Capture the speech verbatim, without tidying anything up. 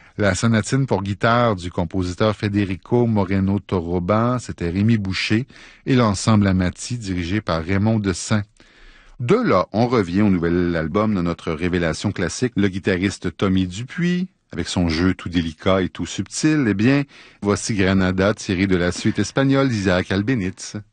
La sonatine pour guitare du compositeur Federico Moreno Torroba, c'était Rémi Boucher, et l'ensemble Amati dirigé par Raymond Desaint. De là, on revient au nouvel album de notre révélation classique, le guitariste Tommy Dupuis, avec son jeu tout délicat et tout subtil. Eh bien, voici Granada tiré de la suite espagnole d'Isaac Albéniz.